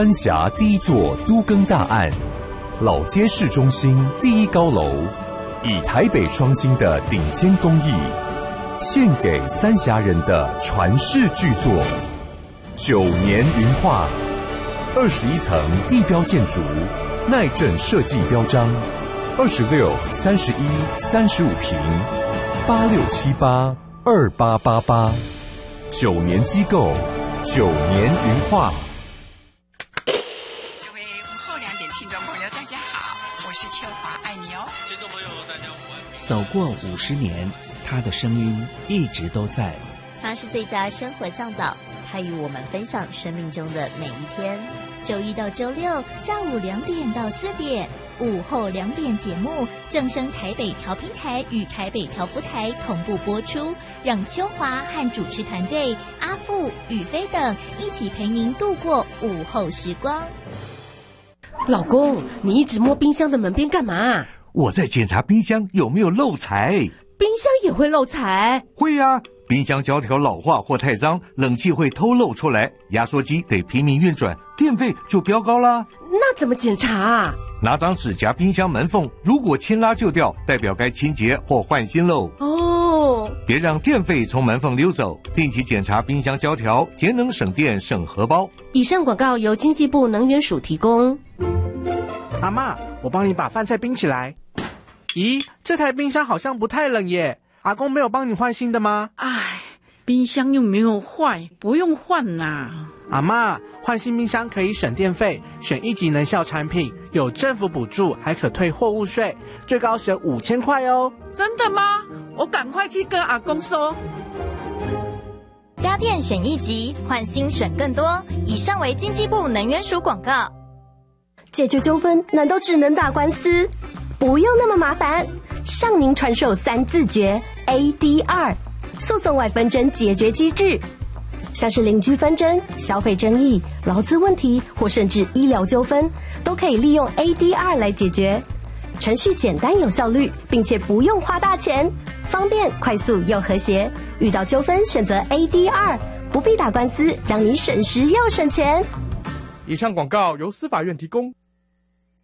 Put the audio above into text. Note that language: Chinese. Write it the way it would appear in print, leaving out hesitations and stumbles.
三峡第一座都更大案，老街市中心第一高楼，以台北双星的顶尖工艺，献给三峡人的传世巨作9年云画，21层地标建筑，耐震设计标章，26、31、35平，86782888，9年机构，9年云画。 各位午后2点听众朋友，大家好，我是秋华，爱你哦。 听众朋友，大家午安。 走过50年，他的声音一直都在。 他是最佳生活向导，他与我们分享生命中的每一天。 周一到周六下午2点到4点，午后2点节目正声台北调频台与台北调福台同步播出，让秋华和主持团队阿富、宇飞等一起陪您度过午后时光。 老公，你一直摸冰箱的门边干嘛？ 我在检查冰箱有没有漏财。 冰箱也会漏财？ 会啊，冰箱胶条老化或太脏，冷气会偷漏出来，压缩机得拼命运转，电费就飙高啦。 那怎么检查啊？ 拿张纸夹冰箱门缝，如果牵拉就掉，代表该清洁或换新喽。 哦， 别让电费从门缝溜走，定期检查冰箱胶条，节能省电省荷包。 以上广告由经济部能源署提供。 阿嬷，我帮你把饭菜冰起来。咦，这台冰箱好像不太冷耶，阿公没有帮你换新的吗？ 唉，冰箱又没有坏，不用换啦。 阿嬷，换新冰箱可以省电费，选1级能效产品，有政府补助，还可退货物税，最高省5000块哦。 真的吗？我赶快去跟阿公说。 家电选1级，换新省更多。以上为经济部能源署广告。 解决纠纷难道只能打官司？不用那么麻烦，向您传授3字诀 ADR 诉讼外纷争解决机制，像是邻居纷争、消费争议、劳资问题或甚至医疗纠纷，都可以利用 ADR 来解决。程序简单有效率，并且不用花大钱，方便快速又和谐。遇到纠纷选择 ADR， 不必打官司，让你省时又省钱。 以上广告由司法院提供。